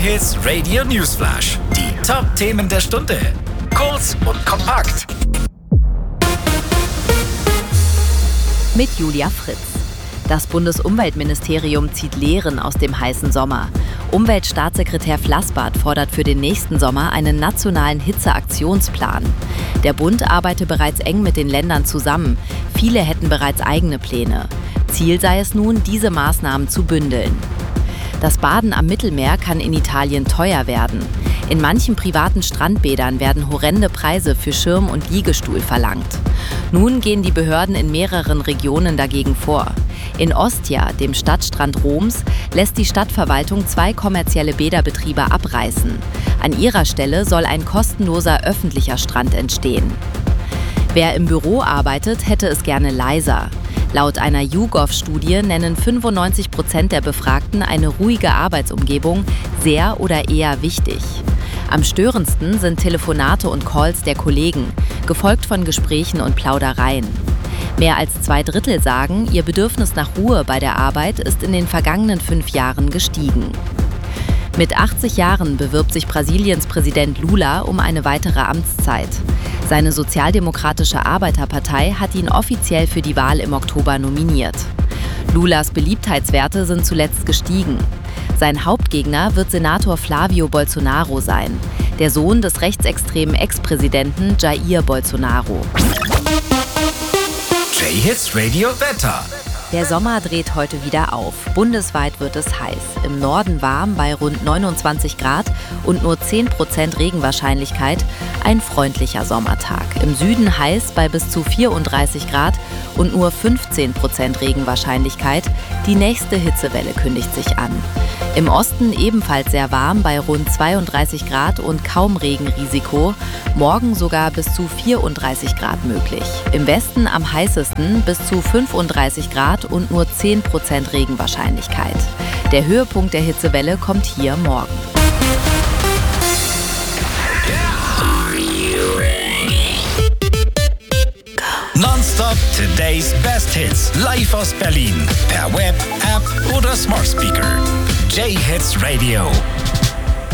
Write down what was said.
J-Hits Radio Newsflash. Die Top-Themen der Stunde. Kurz und kompakt. Mit Julia Fritz. Das Bundesumweltministerium zieht Lehren aus dem heißen Sommer. Umweltstaatssekretär Flassbart fordert für den nächsten Sommer einen nationalen Hitzeaktionsplan. Der Bund arbeite bereits eng mit den Ländern zusammen. Viele hätten bereits eigene Pläne. Ziel sei es nun, diese Maßnahmen zu bündeln. Das Baden am Mittelmeer kann in Italien teuer werden. In manchen privaten Strandbädern werden horrende Preise für Schirm und Liegestuhl verlangt. Nun gehen die Behörden in mehreren Regionen dagegen vor. In Ostia, dem Stadtstrand Roms, lässt die Stadtverwaltung 2 kommerzielle Bäderbetriebe abreißen. An ihrer Stelle soll ein kostenloser öffentlicher Strand entstehen. Wer im Büro arbeitet, hätte es gerne leiser. Laut einer YouGov-Studie nennen 95% der Befragten eine ruhige Arbeitsumgebung sehr oder eher wichtig. Am störendsten sind Telefonate und Calls der Kollegen, gefolgt von Gesprächen und Plaudereien. Mehr als 2/3 sagen, ihr Bedürfnis nach Ruhe bei der Arbeit ist in den vergangenen 5 Jahren gestiegen. Mit 80 Jahren bewirbt sich Brasiliens Präsident Lula um eine weitere Amtszeit. Seine Sozialdemokratische Arbeiterpartei hat ihn offiziell für die Wahl im Oktober nominiert. Lulas Beliebtheitswerte sind zuletzt gestiegen. Sein Hauptgegner wird Senator Flávio Bolsonaro sein, der Sohn des rechtsextremen Ex-Präsidenten Jair Bolsonaro. J-Hits Radio Wetter. Der Sommer dreht heute wieder auf. Bundesweit wird es heiß. Im Norden warm bei rund 29 Grad und nur 10% Regenwahrscheinlichkeit. Ein freundlicher Sommertag. Im Süden heiß bei bis zu 34 Grad und nur 15% Regenwahrscheinlichkeit. Die nächste Hitzewelle kündigt sich an. Im Osten ebenfalls sehr warm bei rund 32 Grad und kaum Regenrisiko. Morgen sogar bis zu 34 Grad möglich. Im Westen am heißesten bis zu 35 Grad und nur 10% Regenwahrscheinlichkeit. Der Höhepunkt der Hitzewelle kommt hier morgen. Nonstop Today's Best Hits. Live aus Berlin. Per Web, App oder Smart Speaker. J-Hits Radio.